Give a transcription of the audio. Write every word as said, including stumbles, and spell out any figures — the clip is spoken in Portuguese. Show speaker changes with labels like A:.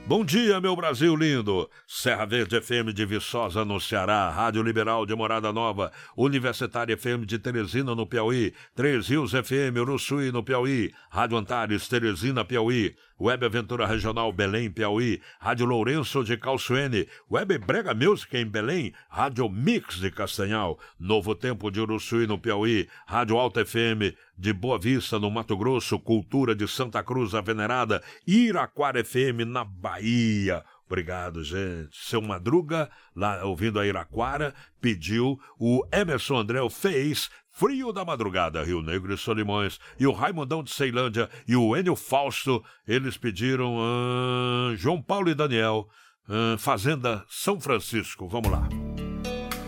A: Bom dia, meu Brasil lindo. Serra Verde F M de Viçosa, no Ceará. Rádio Liberal de Morada Nova. Universitária F M de Teresina, no Piauí. Três Rios F M, Uruçuí, no Piauí. Rádio Antares, Teresina, Piauí. Web Aventura Regional, Belém, Piauí. Rádio Lourenço de Calçoene. Web Brega Music em Belém. Rádio Mix de Castanhal. Novo Tempo de Uruçuí, no Piauí. Rádio Alta F M de Boa Vista, no Mato Grosso. Cultura de Santa Cruz, a Venerada. Iraquara F M, na Bahia. Obrigado, gente. Seu Madruga, lá ouvindo a Iraquara, pediu, o Emerson André fez Frio da Madrugada, Rio Negro e Solimões, e o Raimundão de Ceilândia e o Enio Fausto, eles pediram uh, João Paulo e Daniel, uh, Fazenda São Francisco. Vamos lá.